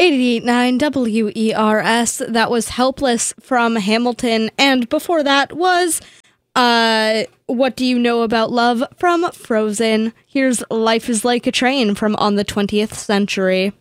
88.9 WERS. That was Helpless from Hamilton. And before that was What Do You Know About Love from Frozen. Here's Life is Like a Train from On the 20th Century.